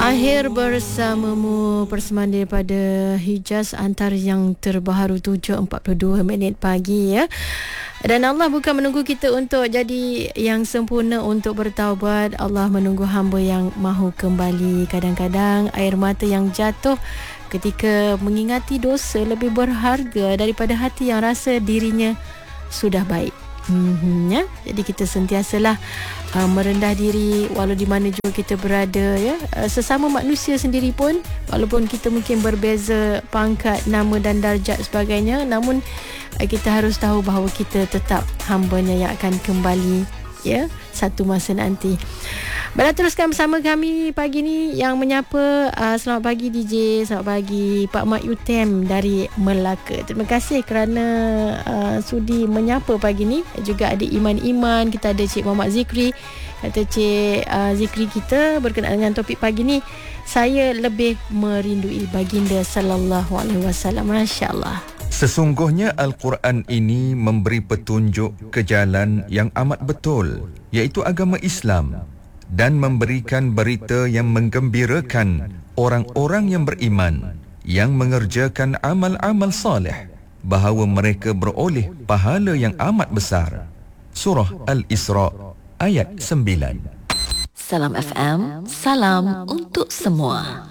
Akhir bersamamu, persembahan daripada Hijaz antara yang terbaru 7.42 minit pagi ya. Dan Allah bukan menunggu kita untuk jadi yang sempurna untuk bertaubat. Allah menunggu hamba yang mahu kembali. Kadang-kadang air mata yang jatuh ketika mengingati dosa lebih berharga daripada hati yang rasa dirinya sudah baik. Ya. Jadi kita sentiasalah merendah diri walau di mana juga kita berada ya. Sesama manusia sendiri pun, walaupun kita mungkin berbeza pangkat, nama dan darjat sebagainya, namun kita harus tahu bahawa kita tetap hambanya yang akan kembali ya satu masa nanti. Baiklah, teruskan bersama kami pagi ni yang menyapa. Selamat pagi DJ, selamat pagi Pak Mat Yutem dari Melaka. Terima kasih kerana sudi menyapa pagi ni. Juga ada Iman, kita ada Cik Muhammad Zikri. Kata Cik Zikri kita berkenaan dengan topik pagi ni, saya lebih merindui baginda sallallahu alaihi wasallam. Masya-Allah. Sesungguhnya Al-Quran ini memberi petunjuk ke jalan yang amat betul, iaitu agama Islam, dan memberikan berita yang menggembirakan orang-orang yang beriman, yang mengerjakan amal-amal saleh, bahawa mereka beroleh pahala yang amat besar. Surah Al-Isra ayat 9. Salam FM, salam untuk semua.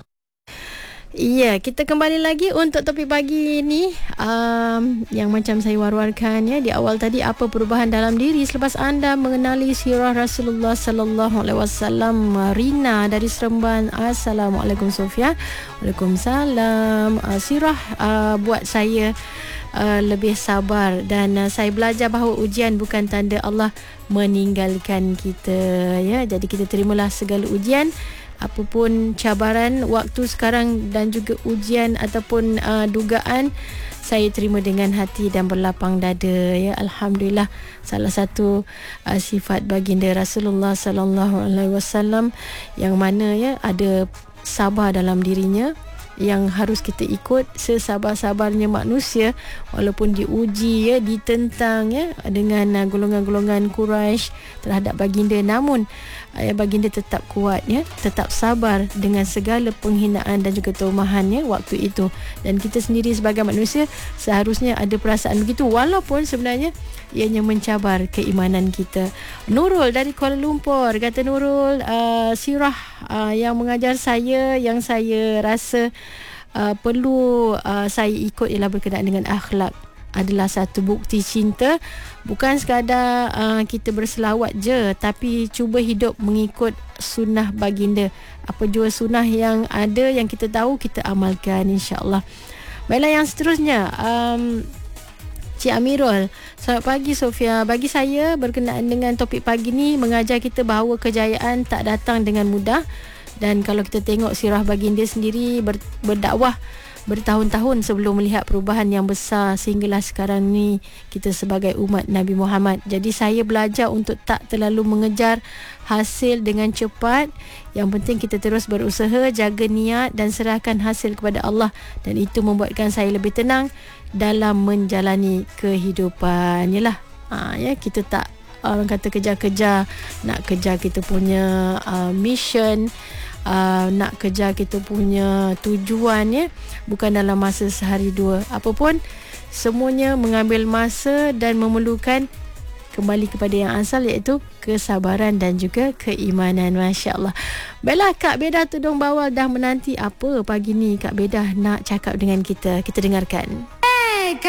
Ya, kita kembali lagi untuk topik pagi ni yang macam saya war-warkan ya di awal tadi, apa perubahan dalam diri selepas anda mengenali sirah Rasulullah sallallahu alaihi wasallam. Rina dari Seremban. Assalamualaikum Sofia. Waalaikumsalam. Sirah buat saya lebih sabar dan saya belajar bahawa ujian bukan tanda Allah meninggalkan kita ya. Jadi kita terimalah segala ujian, apapun cabaran waktu sekarang dan juga ujian ataupun dugaan, saya terima dengan hati dan berlapang dada ya. Alhamdulillah, salah satu sifat baginda Rasulullah sallallahu alaihi wasallam yang mana ya ada sabar dalam dirinya, yang harus kita ikut sesabar-sabarnya manusia walaupun diuji ya, ditentang ya dengan golongan-golongan Quraisy terhadap baginda, namun baginda tetap kuat ya, tetap sabar dengan segala penghinaan dan juga tomahan ya waktu itu. Dan kita sendiri sebagai manusia seharusnya ada perasaan begitu, walaupun sebenarnya ianya mencabar keimanan kita. Nurul dari Kuala Lumpur, kata Nurul, sirah yang mengajar saya, yang saya rasa perlu saya ikut ialah berkenaan dengan akhlak. Adalah satu bukti cinta. Bukan sekadar kita berselawat je, tapi cuba hidup mengikut sunnah baginda. Apa jua sunnah yang ada, yang kita tahu, kita amalkan, insya-Allah. Baiklah, yang seterusnya Cik Amirul. Selamat pagi Sofia. Bagi saya berkenaan dengan topik pagi ni, mengajar kita bahawa kejayaan tak datang dengan mudah. Dan kalau kita tengok sirah baginda sendiri berdakwah bertahun-tahun sebelum melihat perubahan yang besar sehinggalah sekarang ni kita sebagai umat Nabi Muhammad. Jadi saya belajar untuk tak terlalu mengejar hasil dengan cepat. Yang penting kita terus berusaha, jaga niat dan serahkan hasil kepada Allah, dan itu membuatkan saya lebih tenang dalam menjalani kehidupan. Yalah, ya, kita tak orang kata kejar-kejar, nak kejar kita punya mission, nak kejar kita punya tujuan ya, bukan dalam masa sehari dua. Apapun, semuanya mengambil masa dan memerlukan kembali kepada yang asal, iaitu kesabaran dan juga keimanan. Masya-Allah. Baiklah, Kak Bedah Tudung Bawal dah menanti apa pagi ni Kak Bedah nak cakap dengan kita. Kita dengarkan.